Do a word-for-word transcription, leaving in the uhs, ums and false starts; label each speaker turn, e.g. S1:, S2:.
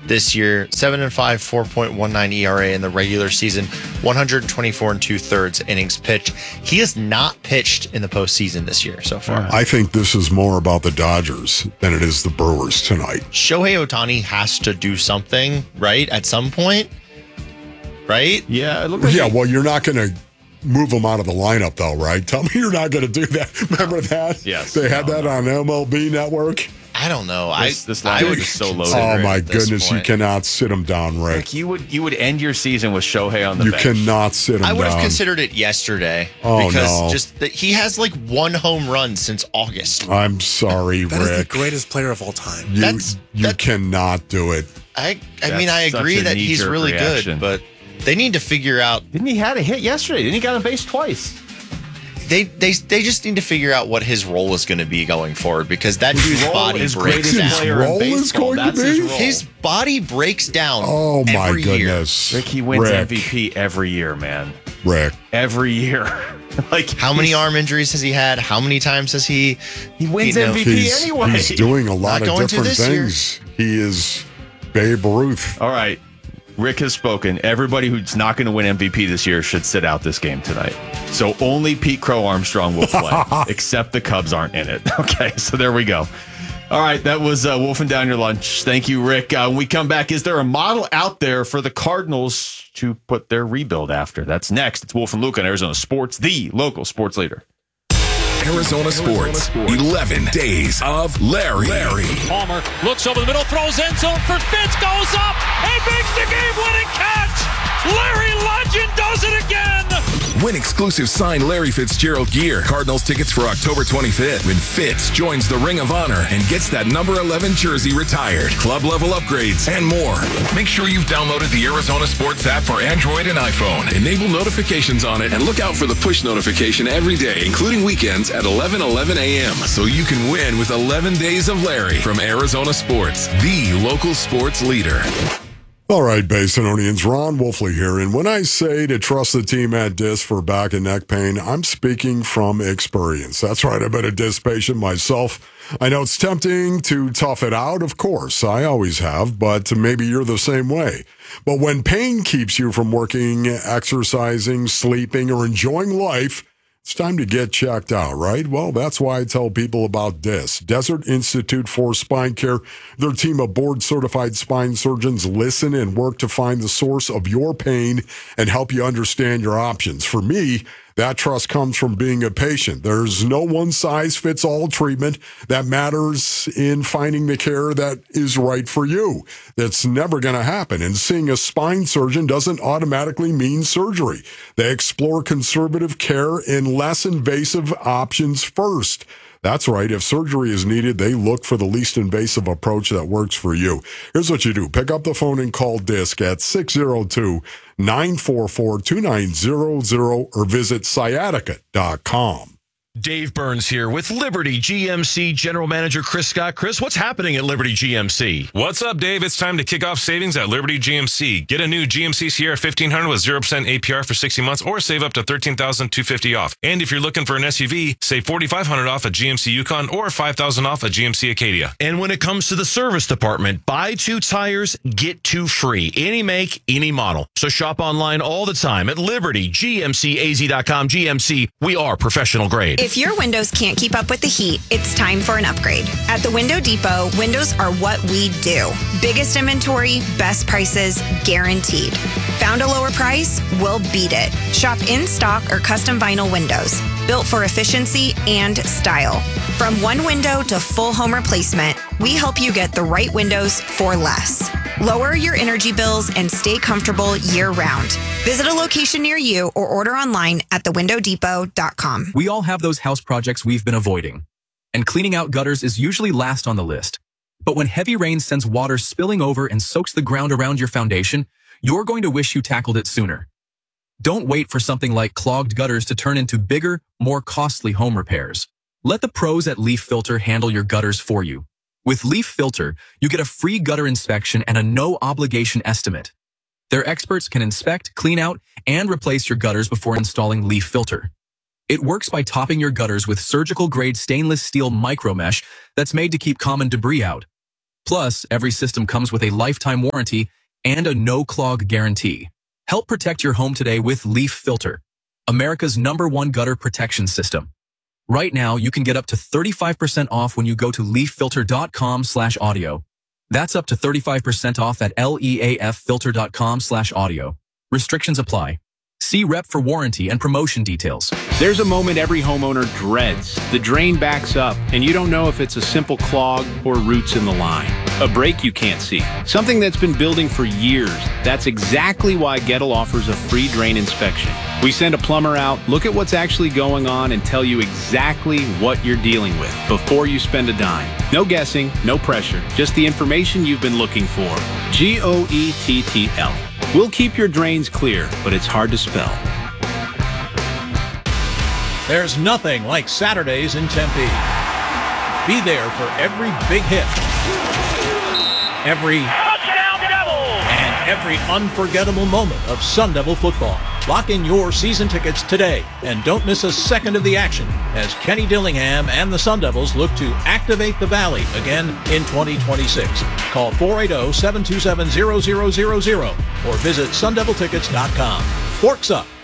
S1: this year. seven and five, four point one nine E R A in the regular season, one hundred twenty-four and two thirds innings pitched. He has not pitched in the postseason this year so far.
S2: I think this is more about the Dodgers than it is the Brewers tonight.
S1: Shohei Ohtani has to do something, right? At some point, right?
S3: Yeah, it looked like
S2: yeah.
S3: he-
S2: Well, you're not going to move him out of the lineup, though, right? Tell me you're not going to do that. Remember that?
S3: Yes.
S2: They had
S3: No,
S2: that
S3: no.
S2: on M L B Network.
S1: I don't know.
S3: This,
S1: I
S3: this
S1: I
S3: line
S1: would
S3: is so loaded.
S1: consider
S2: Oh
S1: it
S2: my
S1: at this
S2: goodness, you
S1: point.
S2: cannot sit him down, Rick.
S3: Like you would you would end your season with Shohei on the
S2: You
S3: bench.
S2: cannot sit him
S1: I would
S2: down.
S1: have considered it yesterday
S2: Oh,
S1: because
S2: no.
S1: just that he has like one home run since August.
S2: I'm sorry,
S4: That is the
S2: Rick.
S4: greatest player of all time.
S2: You,
S1: That's-
S2: you
S1: that-
S2: cannot do it.
S1: I I
S3: That's
S1: mean I
S3: such
S1: agree
S3: a
S1: that he's
S3: knee-jerk
S1: really
S3: reaction.
S1: good, but they need to figure out
S3: Didn't he had a hit yesterday? Didn't he got on base twice?
S1: they they they just need to figure out what his role is going to be going forward because that dude's
S3: Role
S1: body
S3: is
S1: breaks
S3: greatest
S2: His
S1: down.
S3: player
S2: role
S3: in
S2: is
S3: baseball.
S2: going to
S3: That's his
S2: be?
S3: role.
S1: His body breaks down.
S2: Oh, my
S1: every year.
S2: goodness.
S3: Rick, he wins
S2: Rick,
S3: M V P every year, man.
S2: Rick.
S3: Every year. Like
S1: How many
S3: he's-
S1: arm injuries has he had? How many times has he?
S3: He wins
S1: you know,
S3: M V P
S2: He's,
S3: anyway.
S2: he's doing a lot
S1: Not
S2: of
S1: going to
S2: different
S1: this year.
S2: things. He is Babe Ruth.
S3: All right. Rick has spoken. Everybody who's not going to win M V P this year should sit out this game tonight. So only Pete Crow Armstrong will play, except the Cubs aren't in it. Okay, so there we go. All right, that was uh, Wolfing Down Your Lunch. Thank you, Rick. Uh, when we come back, is there a model out there for the Cardinals to put their rebuild after? That's next. It's Wolf and Luke on Arizona Sports, the local sports leader.
S5: Arizona Sports, eleven days of Larry. Larry.
S6: Palmer looks over the middle, throws end zone for Fitz, goes up, and makes the game-winning catch. Larry Legend does it again.
S5: Win exclusive signed Larry Fitzgerald gear. Cardinals tickets for October twenty-fifth when Fitz joins the Ring of Honor and gets that number eleven jersey retired. Club level upgrades and more. Make sure you've downloaded the Arizona Sports app for Android and iPhone. Enable notifications on it and look out for the push notification every day, including weekends at eleven eleven a.m. so you can win with eleven days of Larry from Arizona Sports, the local sports leader.
S2: All right, Basinonians, Ron Wolfley here. And when I say to trust the team at Disc for back and neck pain, I'm speaking from experience. That's right, I've been a disc patient myself. I know it's tempting to tough it out, of course. I always have, but maybe you're the same way. But when pain keeps you from working, exercising, sleeping, or enjoying life, it's time to get checked out, right? Well, that's why I tell people about DISC, Desert Institute for Spine Care. Their team of board-certified spine surgeons listen and work to find the source of your pain and help you understand your options. For me, that trust comes from being a patient. There's no one-size-fits-all treatment that matters in finding the care that is right for you. That's never going to happen. And seeing a spine surgeon doesn't automatically mean surgery. They explore conservative care and less invasive options first. That's right. If surgery is needed, they look for the least invasive approach that works for you. Here's what you do. Pick up the phone and call DISC at six oh two, nine four four, two nine zero zero or visit sciatica dot com.
S7: Dave Burns here with Liberty G M C General Manager Chris Scott. Chris, what's happening at Liberty G M C?
S8: What's up, Dave? It's time to kick off savings at Liberty G M C. Get a new G M C Sierra fifteen hundred with zero percent A P R for sixty months or save up to thirteen thousand two hundred fifty dollars off. And if you're looking for an S U V, save forty-five hundred dollars off a G M C Yukon or five thousand dollars off a G M C Acadia.
S7: And when it comes to the service department, buy two tires, get two free. Any make, any model. So shop online all the time at Liberty G M C A Z dot com. G M C, we are professional grade.
S9: If your windows can't keep up with the heat, it's time for an upgrade. At the Window Depot, windows are what we do. Biggest inventory, best prices, guaranteed. Found a lower price? We'll beat it. Shop in stock or custom vinyl windows, built for efficiency and style. From one window to full home replacement, we help you get the right windows for less. Lower your energy bills and stay comfortable year-round. Visit a location near you or order online at the window depot dot com.
S10: We all have those house projects we've been avoiding, and cleaning out gutters is usually last on the list. But when heavy rain sends water spilling over and soaks the ground around your foundation, you're going to wish you tackled it sooner. Don't wait for something like clogged gutters to turn into bigger, more costly home repairs. Let the pros at Leaf Filter handle your gutters for you. With Leaf Filter, you get a free gutter inspection and a no-obligation estimate. Their experts can inspect, clean out, and replace your gutters before installing Leaf Filter. It works by topping your gutters with surgical-grade stainless steel micromesh that's made to keep common debris out. Plus, every system comes with a lifetime warranty and a no-clog guarantee. Help protect your home today with Leaf Filter, America's number one gutter protection system. Right now, you can get up to thirty-five percent off when you go to leaffilter.com slash audio. That's up to thirty-five percent off at leaffilter.com slash audio. Restrictions apply. See rep for warranty and promotion details.
S4: There's a moment every homeowner dreads. The drain backs up, and you don't know if it's a simple clog or roots in the line. A break you can't see. Something that's been building for years. That's exactly why Gettle offers a free drain inspection. We send a plumber out, look at what's actually going on, and tell you exactly what you're dealing with before you spend a dime. No guessing, no pressure, just the information you've been looking for. G O E T T L. We'll keep your drains clear, but it's hard to spell.
S11: There's nothing like Saturdays in Tempe. Be there for every big hit, every touchdown Devils, and every unforgettable moment of Sun Devil football. Lock in your season tickets today and don't miss a second of the action as Kenny Dillingham and the Sun Devils look to activate the Valley again in twenty twenty-six. Call four eight zero, seven two seven, zero zero zero zero or visit sun devil tickets dot com. Forks up.